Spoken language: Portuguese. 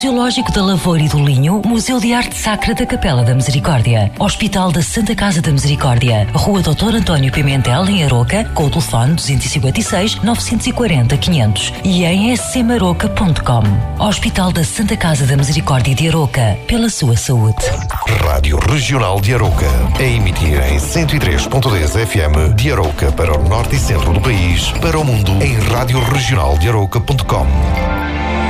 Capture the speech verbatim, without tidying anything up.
Zoológico da Lavoura e do Linho, Museu de Arte Sacra da Capela da Misericórdia, Hospital da Santa Casa da Misericórdia, Rua doutor António Pimentel, em Aroca, com o telefone dois cinco seis, nove quatro zero, quinhentos e em s c maroca ponto com. Hospital da Santa Casa da Misericórdia de Aroca, pela sua saúde. Rádio Regional de Aroca, a emitir em cento e três ponto dez F M de Aroca para o norte e centro do país, para o mundo em rádio regional de aroca ponto com.